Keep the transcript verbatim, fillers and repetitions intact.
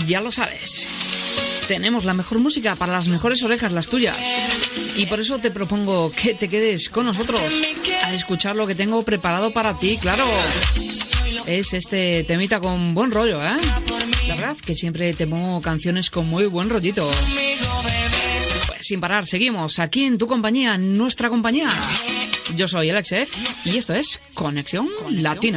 ya lo sabes. Tenemos la mejor música para las mejores orejas, las tuyas. Y por eso te propongo que te quedes con nosotros a escuchar lo que tengo preparado para ti, claro. Es este temita con buen rollo, ¿eh? La verdad que siempre te pongo canciones con muy buen rollito. Pues sin parar, seguimos aquí en tu compañía, en nuestra compañía. Yo soy Alexef y esto es Conexión Latina.